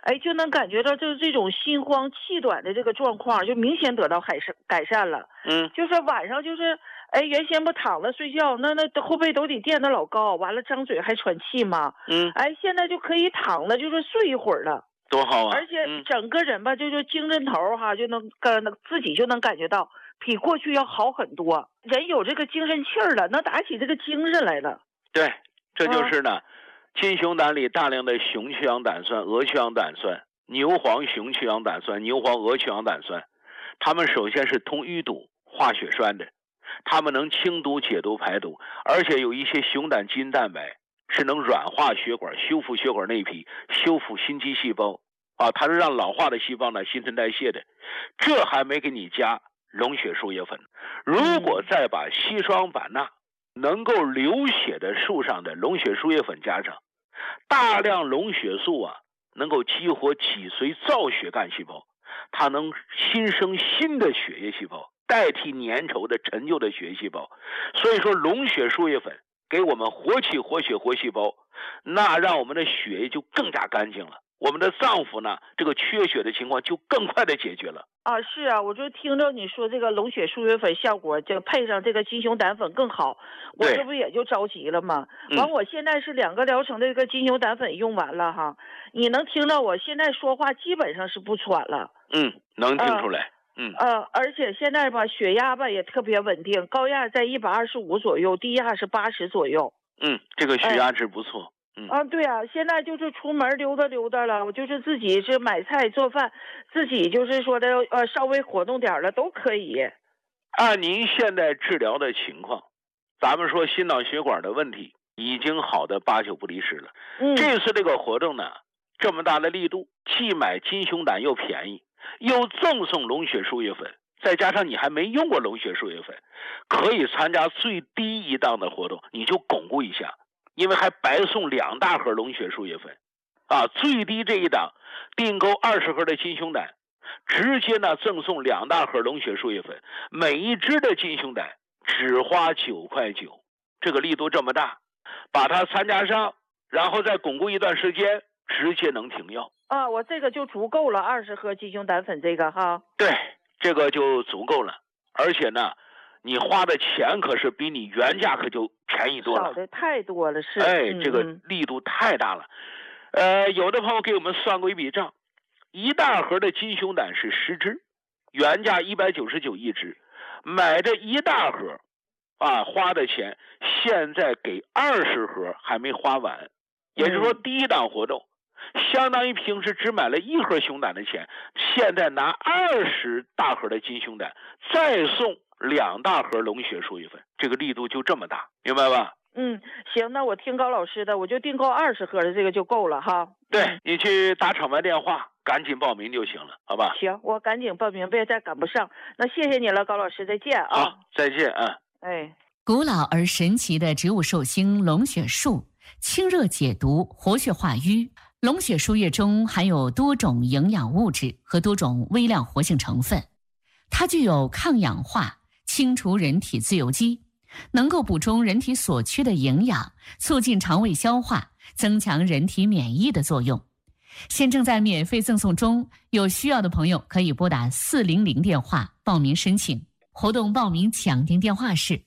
就能感觉到就是这种心慌气短的这个状况就明显得到改善了。就是晚上就是原先不躺着睡觉，那后背都得垫得老高，完了张嘴还喘气嘛。现在就可以躺着就是睡一会儿了。 多好啊！ 而且整个人吧，就是精神头哈，就能自己就能感觉到比过去要好很多，人有这个精神气儿了，能打起这个精神来了。 对，这就是呢，金熊胆里大量的雄去氧胆酸、鹅去氧胆酸、牛黄雄去氧胆酸、牛黄鹅去氧胆酸，它们首先是通淤堵、化血栓的，它们能清毒、解毒、排毒，而且有一些熊胆基因蛋白是能软化血管、修复血管内皮、修复心肌细胞啊，它是让老化的细胞呢新陈代谢的。这还没给你加龙血树叶粉，如果再把硒霜板钠能够流血的树上的龙血树叶粉加上，大量龙血素啊，能够激活脊髓造血干细胞，它能新生新的血液细胞，代替粘稠的陈旧的血液细胞。所以说龙血树叶粉给我们活气活血活细胞，那让我们的血液就更加干净了，我们的脏腑呢这个缺血的情况就更快的解决了。 是啊，我就听着你说这个龙血树叶粉效果就配上这个金熊胆粉更好，我这不也就着急了吗？完我现在是2个疗程的这个金熊胆粉用完了哈，你能听到我现在说话基本上是不喘了。 能听出来。 而且现在吧血压吧也特别稳定，高压在125左右，低压是80左右。 这个血压值不错。 对啊，现在就是出门溜达溜达了，我就是自己是买菜做饭，自己就是说的稍微活动点了都可以。 按您现在治疗的情况，咱们说心脑血管的问题已经好的8、9不离10了。这次这个活动呢，这么大的力度，既买金熊胆又便宜，又赠送龙血树叶粉，再加上你还没用过龙血树叶粉，可以参加最低一档的活动，你就巩固一下。因为还白送2大盒龙血树叶粉最低这一档订购20盒的金熊胆，直接呢赠送2大盒龙血树叶粉，每一支的金熊胆只花9块9，这个力度这么大，把它参加上，然后再巩固一段时间，直接能停药我这个就足够了，20盒金熊胆粉这个哈。 对，这个就足够了，而且呢你花的钱可是比你原价可就便宜多了， 少的太多了，是。 这个力度太大了。有的朋友给我们算过一笔账，1大盒的金熊胆是10支，原价199一支，买这1大盒花的钱现在给20盒还没花完，也就是说第一档活动相当于平时只买了1盒熊胆的钱，现在拿20大盒的金熊胆再送2大盒龙血树叶粉，这个力度就这么大，明白吧？ 行，那我听高老师的，我就订购20盒的这个就够了哈。 对，你去打场外电话，赶紧报名就行了，好吧？ 行，我赶紧报名，别再赶不上。那谢谢你了，高老师，再见啊！ 好，再见古老而神奇的植物寿星龙血树，清热解毒，活血化瘀。龙血树叶中含有多种营养物质和多种微量活性成分，它具有抗氧化、清除人体自由基，能够补充人体所缺的营养，促进肠胃消化，增强人体免疫的作用。现正在免费赠送中，有需要的朋友可以拨打400电话报名申请。活动报名抢订电话是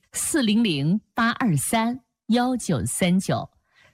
400-823-1939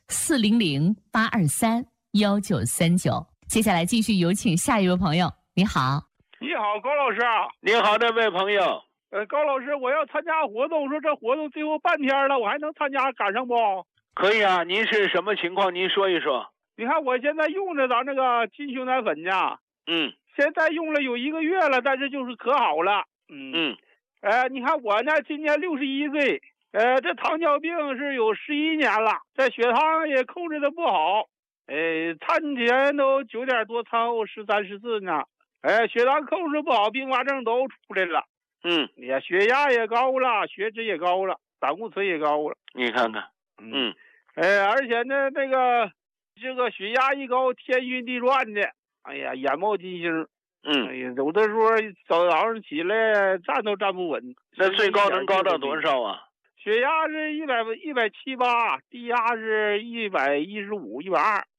400-823-1939。接下来继续有请下一位朋友。你好。 你好，高老师。 你好，这位朋友。 高老师，我要参加活动，说这活动最后半天了，我还能参加赶上不？ 可以啊，您是什么情况？您说一说。 你看我现在用着咱那个金熊胆粉呢，现在用了有1个月了，但是就是可好了。你看我呢，今年61岁，这糖尿病是有11年了，这血糖也控制的不好，餐前都9点多，餐后13、14呢，血糖控制不好，并发症都出来了。血压也高了，血脂也高了，胆固醇也高了。 你看看， 而且呢，这个血压一高，天旋地转的，哎呀，眼冒金星。有的时候早上起来站都站不稳。 那最高能高到多少啊？ 血压是178，低压是115、120。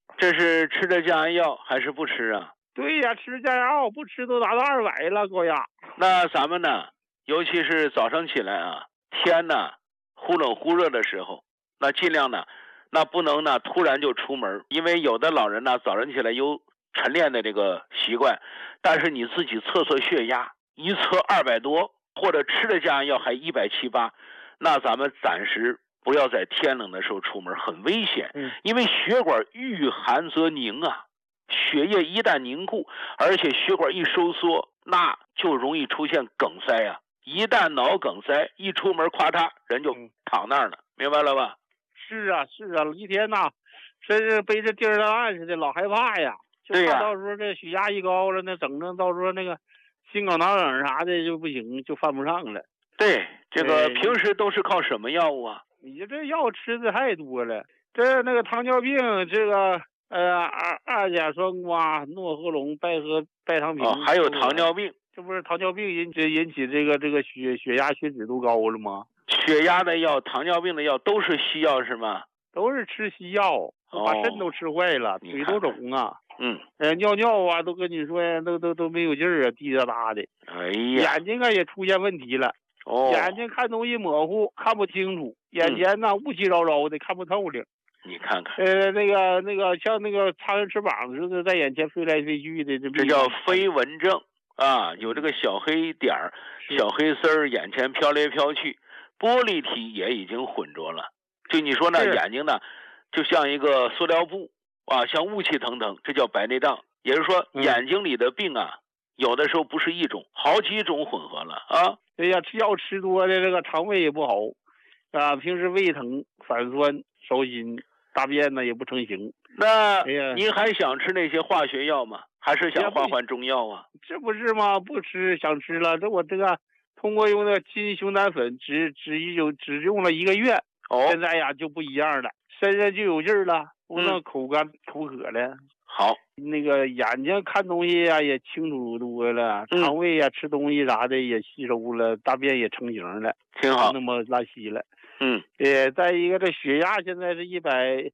这是吃的降压药还是不吃啊？ 对呀，吃降压药不吃都达到200了，高压。 那咱们呢，尤其是早上起来啊，天呢忽冷忽热的时候，那尽量呢，那不能呢突然就出门，因为有的老人呢早晨起来有晨练的这个习惯，但是你自己测测血压，一测200多，或者吃的降压药还170、180，那咱们暂时不要在天冷的时候出门，很危险。因为血管遇寒则凝啊，血液一旦凝固，而且血管一收缩，那就容易出现梗塞啊。一旦脑梗塞，一出门咵嚓人就躺那儿了，明白了吧？ 是啊，一天呐，真是背着钉儿档案似的，老害怕呀。 对呀， 到时候这血压一高了，那整到时候那个心梗脑梗啥的就不行，就犯不上了。 对，这个平时都是靠什么药物啊？ 你这药吃的太多了，那个糖尿病，这个二甲双胍、诺和龙、拜糖平， 还有糖尿病， 这不是糖尿病引起这个血压血脂都高了吗？ 血压的药、糖尿病的药都是西药是吗？ 都是吃西药，把肾都吃坏了，腿都肿啊。尿啊，都跟你说呀，都没有劲儿啊，滴答答的。 哎呀， 眼睛啊也出现问题了。眼睛看东西模糊，看不清楚，眼前呢雾气绕绕的，看不透了。 你看看， 那个像那个苍蝇翅膀似的，在眼前飞来飞去的， 这叫飞蚊症啊，有这个小黑点儿、小黑丝儿，眼前飘来飘去，玻璃体也已经混浊了。就你说呢，眼睛呢，就像一个塑料布啊，像雾气腾腾，这叫白内障。也就是说，眼睛里的病啊，有的时候不是一种，好几种混合了啊。 哎呀，吃药吃多的这个肠胃也不好啊，平时胃疼、反酸、烧心，大便呢也不成形。 那您还想吃那些化学药吗？还是想换中药啊？ 这不是吗？不吃，想吃了。我这个通过用的金熊胆粉，只用了1个月，现在呀就不一样了，身上就有劲儿了，不能口干口渴了。 好， 那个眼睛看东西呀也清楚多了，肠胃呀吃东西啥的也吸收了，大便也成型了， 挺好， 那么拉稀了。再一个这血压现在是135，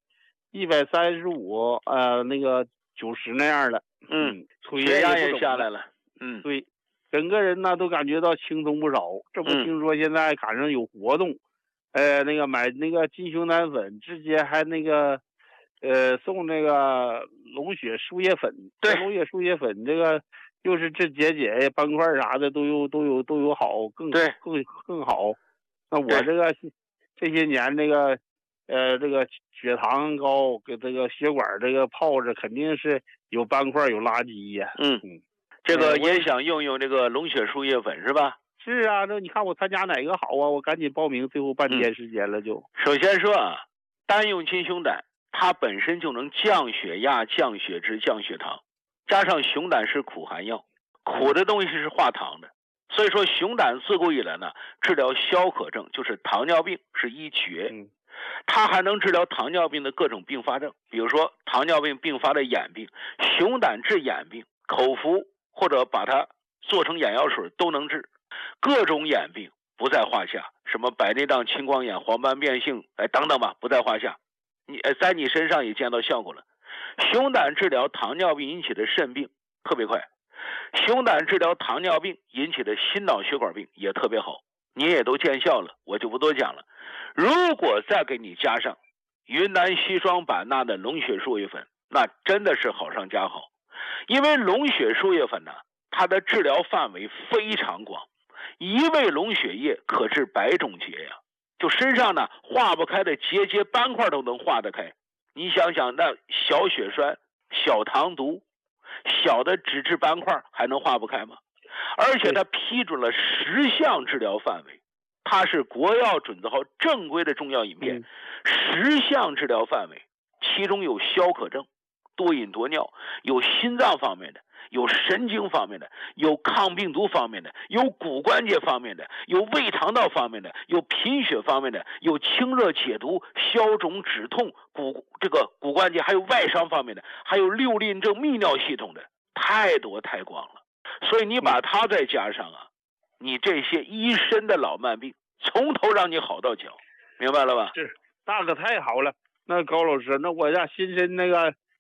那个90那样了。 血压也下来了。 对，整个人呢都感觉到轻松不少。这不听说现在赶上有活动，那个买那个金熊胆粉，直接还那个。送那个龙血输液粉， 对， 龙血输液粉这个又是治结节、斑块啥的都有好，更好。那我这个这些年这个血糖高，给这个血管这个泡着，肯定是有斑块有垃圾呀。 这个也想用这个龙血输液粉是吧？ 是啊，那你看我参加哪个好啊？我赶紧报名，最后半天时间了就。 首先说啊，单用金熊胆。它本身就能降血压、降血脂、降血糖，加上熊胆是苦寒药，苦的东西是化糖的，所以说熊胆自古以来呢，治疗消渴症，就是糖尿病是一绝。它还能治疗糖尿病的各种并发症，比如说糖尿病并发的眼病，熊胆治眼病，口服或者把它做成眼药水都能治，各种眼病不在话下，什么白内障、青光眼、黄斑变性，等等吧，不在话下。你在你身上也见到效果了。熊胆治疗糖尿病引起的肾病特别快，熊胆治疗糖尿病引起的心脑血管病也特别好，你也都见效了，我就不多讲了。如果再给你加上云南硒霜版纳的龙血输液粉，那真的是好上加好。因为龙血输液粉呢，它的治疗范围非常广，一味龙血液可治100种结呀。就身上呢化不开的结节斑块都能化得开，你想想，那小血栓、小糖毒、小的脂质斑块还能化不开吗？而且它批准了10项治疗范围，它是国药准字号正规的中药饮片，10项治疗范围，其中有消渴症、多饮多尿，有心脏方面的，有神经方面的，有抗病毒方面的，有骨关节方面的，有胃肠道方面的，有贫血方面的，有清热解毒、消肿止痛、骨关节，还有外伤方面的，还有六令症泌尿系统的，太多太广了。所以你把它再加上啊，你这些一身的老慢病，从头让你好到脚，明白了吧？ 是，那可太好了。那高老师，那我家新生那个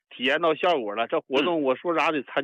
体验到效果了。这活动我说啥得参